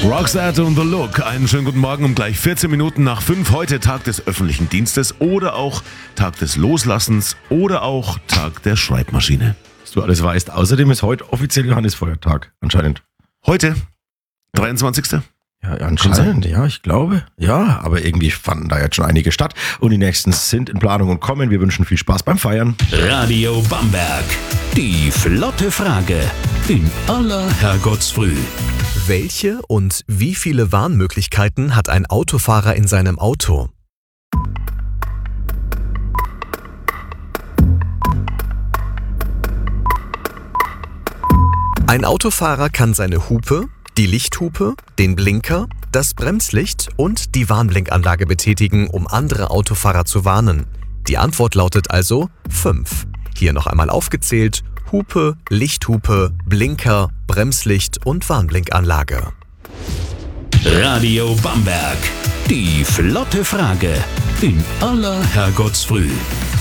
Roxette und The Look. Einen schönen guten Morgen um gleich 14 Minuten nach 5. Heute Tag des öffentlichen Dienstes oder auch Tag des Loslassens oder auch Tag der Schreibmaschine. Dass du alles weißt. Außerdem ist heute offiziell Johannisfeuertag, anscheinend. Heute, 23. Ja, anscheinend, ja, ich glaube. Ja, aber irgendwie fanden da jetzt schon einige statt. Und die nächsten sind in Planung und kommen. Wir wünschen viel Spaß beim Feiern. Radio Bamberg. Die flotte Frage in aller Herrgottsfrüh. Welche und wie viele Warnmöglichkeiten hat ein Autofahrer in seinem Auto? Ein Autofahrer kann seine Hupe, die Lichthupe, den Blinker, das Bremslicht und die Warnblinkanlage betätigen, um andere Autofahrer zu warnen. Die Antwort lautet also 5. Hier noch einmal aufgezählt: Hupe, Lichthupe, Blinker, Bremslicht und Warnblinkanlage. Radio Bamberg. Die flotte Frage in aller Herrgottsfrüh.